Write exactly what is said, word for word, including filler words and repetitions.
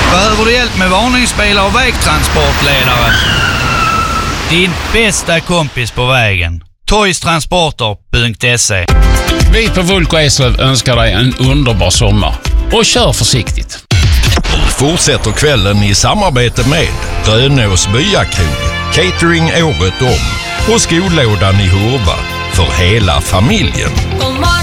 Behöver du hjälp med varningsbilar och vägtransportledare? Din bästa kompis på vägen. toys transporter punkt se. Vi på Vulko Eslöv önskar dig en underbar sommar. Och kör försiktigt. Fortsätter kvällen i samarbete med Grönås Byakrog, catering året om och skolådan i Hurva för hela familjen.